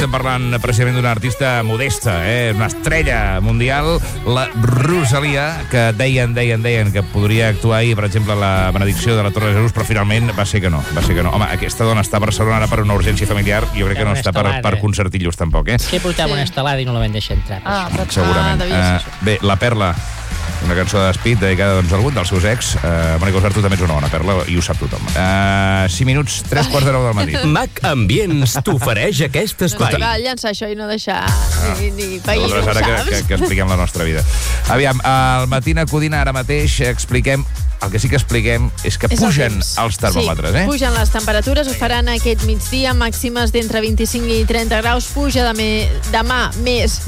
estem parlant precisament d'una artista modesta, una estrella mundial, la Rosalia, que deien que podria actuar ahir, per exemple, a la benedicció de la Torre de Jesús, però finalment va ser que no. Home, aquesta dona està a Barcelona ara per una urgència familiar, jo crec que no està per concertillos tampoc, Sí, portava una estelada i no la van deixar entrar. Segurament. Bé, La Perla, una cançó de Speed dedicada a algun dels seus ex. Mònica Usart, tu també ets una bona perla i ho sap tothom. 5 minuts, 3:45 del matí. Mac Ambients t'ofereix aquest espai. No va llançar això i no deixar ni països, saps? Ara que expliquem la nostra vida. Aviam, al Matina Codina ara mateix expliquem. El que sí que expliquem és que pugen els termòmetres, Sí, pugen les temperatures, ho faran aquest migdia, màximes d'entre 25 i 30 graus, puja demà més.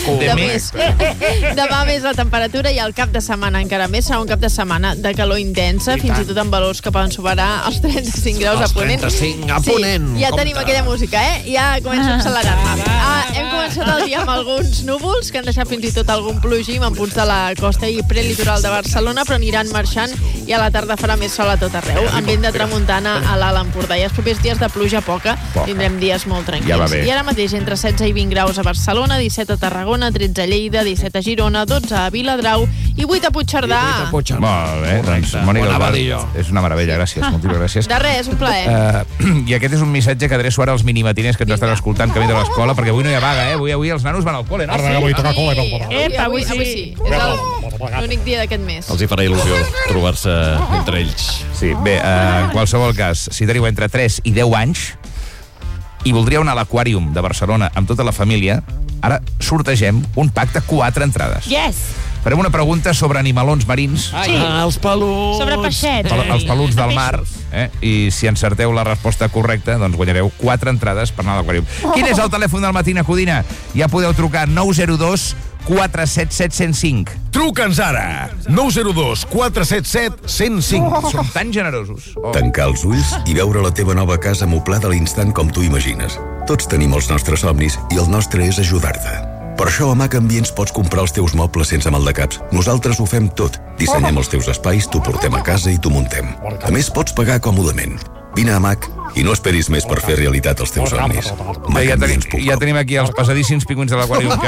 Demà més la temperatura i el cap de setmana encara més. Serà un cap de setmana de calor intensa, fins i tot amb valors que poden superar els 35 graus a Ponent. 35 a Ponent. Ja tenim aquella música, Ja comença a accelerar-me. Hem començat el dia amb alguns núvols que han deixat fins i tot algun plogim en punts de la costa i prelitoral de Barcelona, però aniran marxant i a la tarda farà més sol a tot arreu, amb vent de tramuntana a l'Alt Empordà. I els propers dies de pluja poca, tindrem dies molt tranquils. I ara mateix entre 16 i 20 graus a Barcelona, 17 a Tarragona, 13 a Lleida, 17 a Girona, 12 a Viladrau i 8 a Puigcerdà. Molt bé, doncs, Mònica, és una meravella, gràcies, moltíssimes gràcies. De res, un plaer. I aquest és un missatge que adreço ara als minimatiners que ens estan escoltant camí de l'escola, perquè avui no hi ha vaga, Avui els nanos van al col·le, no? Avui sí. És l'únic dia d'aquest mes. Els hi farà il·lusió trobar-se entre ells. Sí, bé, en qualsevol cas, si teniu entre 3 i 10 anys i voldríeu anar a l'Aquàrium de Barcelona amb tota la família, ara sortegem un pack de 4 entrades. Yes! Farem una pregunta sobre animalons marins. Els peluts. Sobre peixets. Els peluts del mar. I si encerteu la resposta correcta, doncs guanyareu 4 entrades per anar a l'Aquàrium. Quin és el telèfon del Matina Codina? Ja podeu trucar 902 477 105. Truca'ns ara! 902 477 105. Som tan generosos. Tancar els ulls i veure la teva nova casa amoblada a l'instant com tu imagines. Tots tenim els nostres somnis i el nostre és ajudar-te. Per això a Mac Ambients pots comprar els teus mobles sense maldecaps. Nosaltres ho fem tot. Dissenyem els teus espais, t'ho portem a casa i t'ho muntem. A més, pots pagar còmodament. Vine a Mac i no esperis més per fer realitat els teus somnis. Ja tenim aquí els pesadíssims pingüins de l'Aquàrium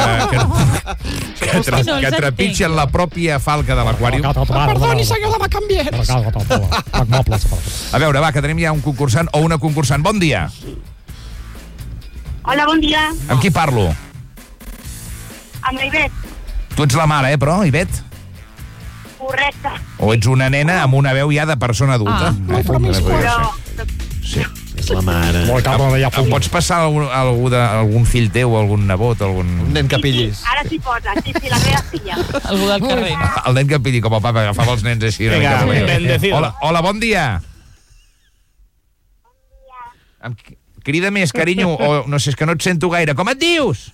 que trepitgen la pròpia falca de l'Aquàrium. Perdoni, senyor de Mac Ambients. A veure, va, que tenim ja un concursant o una concursant. Bon dia. Hola, bon dia. Amb qui parlo? Amb la Ivet. Tu ets la mare, però, Ivet? Correcte. O ets una nena amb una veu ja de persona adulta? Sí. És la mare. Em pots passar algun fill teu, algun nebot, algun... Un nen que pillis. Ara s'hi posa, sí, la meva filla. Algú del carrer. El nen que pilli, com el papa agafava els nens així. Hola, bon dia. Crida més, carinyo, o no sé, és que no et sento gaire. Com et dius?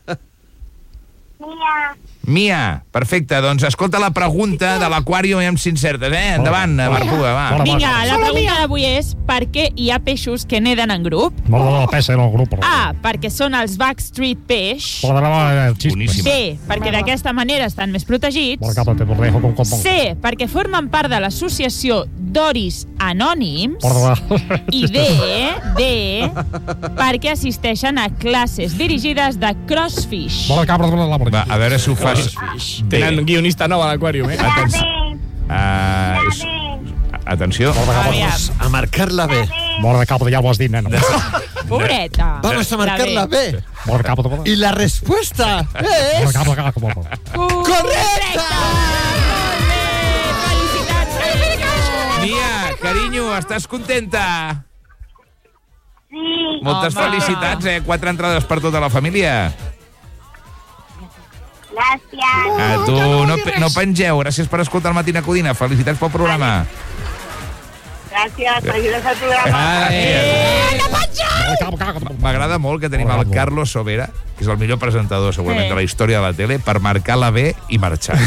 Mia, perfecte, doncs escolta la pregunta de l'Aquàrium i amb s'incertes, Endavant, Marpuga, va. Vinga, la pregunta d'avui és per què hi ha peixos que neden en grup? A, perquè són els Backstreet Peix. Boníssima. B, perquè d'aquesta manera estan més protegits. C, perquè formen part de l'associació Doris Anònims. I D, perquè assisteixen a classes dirigides de crossfish. Va, a veure si ho fas. Tenen guionista nou a l'Aquàrium, Atenció. A marcar-la bé. Ja ho has dit, nena. Pobreta. Vamos a marcar-la bé. I la respuesta es... Correcta! Felicitats! Mia, carinyo, estàs contenta? Sí. Moltes felicitats, 4 entrades per tota la família. Gràcies. Tu no pengeu, gràcies per escoltar el Matina Codina. Felicitats pel programa. Gràcies, felicitats al programa. M'agrada molt que tenim el Carlos Sobera, que és el millor presentador segurament de la història de la tele, per marcar la B i marxar.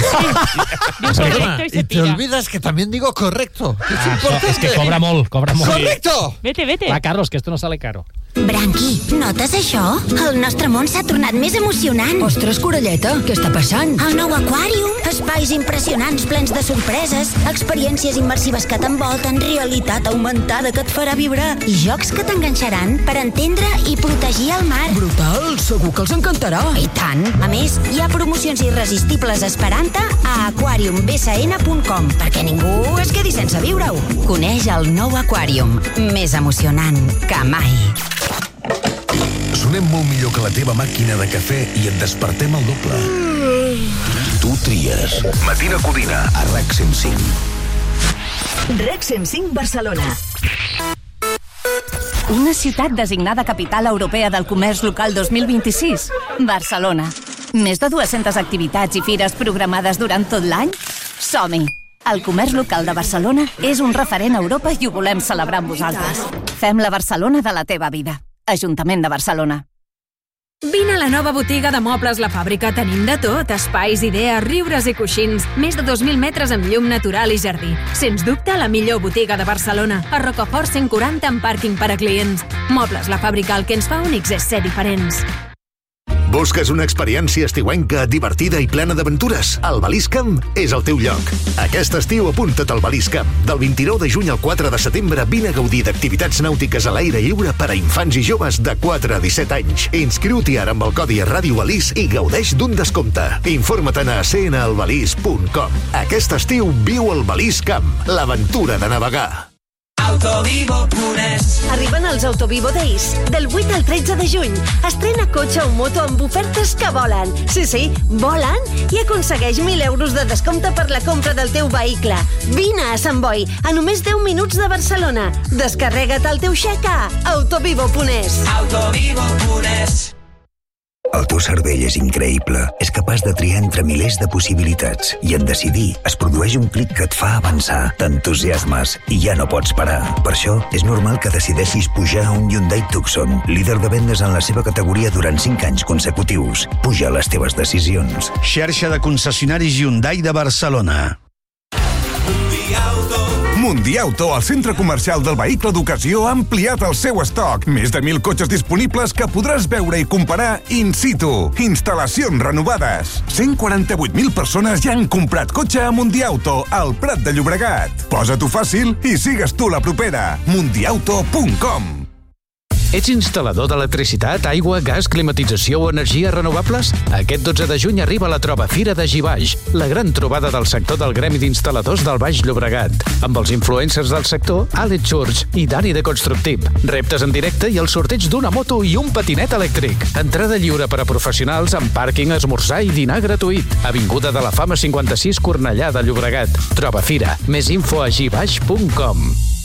Y te olvidas que también digo correcto. Es importante. Es que cobra molt. ¡Correcto! Vete. Va, Carlos, que esto no sale caro. Branqui, no notes, això? El nostre món s'ha tornat més emocionant. Ostres, Corelleta, què està passant? El nou aquàrium, espais impressionants plens de sorpreses, experiències immersives que t'envolten, realitat augmentada que et farà vibrar i jocs que t'enganxaran per entendre i protegir el mar. Brutal, segur que els encantarà. I tant! A més, hi ha promocions irresistibles esperant-te a aquariumbsn.com perquè ningú es quedi sense viure-ho. Coneix el nou aquàrium, més emocionant que mai. Sonem molt millor que la teva màquina de cafè i et despertem el doble. Tu tries. Matina Codina a RAC 105. RAC 105 Barcelona. Una ciutat designada Capital Europea del Comerç Local 2026. Barcelona. Més de 200 activitats i fires programades durant tot l'any? Som-hi! El comerç local de Barcelona és un referent a Europa i ho volem celebrar amb vosaltres. Fem la Barcelona de la teva vida. Ajuntament de Barcelona. Vine a la nova botiga de Mobles La Fàbrica. Tenim de tot, espais, idees, riures i coixins. Més de 2.000 metres amb llum natural i jardí. Sens dubte, la millor botiga de Barcelona. A Rocafort 140 amb pàrquing per a clients. Mobles La Fàbrica, el que ens fa únics és ser diferents. Busques una experiència estiuenca, divertida i plena d'aventures? El Balís Camp és el teu lloc. Aquest estiu apunta't al Balís Camp. Del 29 de juny al 4 de setembre vine a gaudir d'activitats nàutiques a l'aire lliure per a infants i joves de 4 a 17 anys. Inscriu-t'hi ara amb el codi Ràdio Balís i gaudeix d'un descompte. Informa't a cnalbalís.com. Aquest estiu viu el Balís Camp, l'aventura de navegar. Autovivo Punès. Arriben els Autovivo Days. Del 8 al 13 de juny. Estrena cotxe o moto amb ofertes que volen. Sí, volen i aconsegueix 1.000 euros de descompte per la compra del teu vehicle. Vine a Sant Boi, a només 10 minuts de Barcelona. Descarrega't el teu xec a Autovivo Punès. Autovivo Punès. El teu cervell és increïble. És capaç de triar entre milers de possibilitats. I en decidir es produeix un clic que et fa avançar. T'entusiasmes i ja no pots parar. Per això, és normal que decideixis pujar a un Hyundai Tucson, líder de vendes en la seva categoria durant 5 anys consecutius. Puja les teves decisions. Xarxa de concessionaris Hyundai de Barcelona. Mundiauto, el centre comercial del vehicle d'ocasió, ha ampliat el seu estoc. Més de 1.000 cotxes disponibles que podràs veure i comparar in situ. Instal·lacions renovades. 148.000 persones ja han comprat cotxe a Mundiauto, al Prat de Llobregat. Posa-t'ho fàcil i sigues tu la propera. Mundiauto.com. Ets instal·lador d'electricitat, aigua, gas, climatització o energies renovables? Aquest 12 de juny arriba la Troba Fira de Gibaix, la gran trobada del sector del Gremi d'Instal·ladors del Baix Llobregat, amb els influencers del sector, Àlex Church i Dani de Constructip. Reptes en directe i el sorteig d'una moto i un patinet elèctric. Entrada lliure per a professionals amb pàrquing, esmorzar i dinar gratuït. Avinguda de la Fama 56, Cornellà de Llobregat. Troba Fira. Més info a gibaix.com.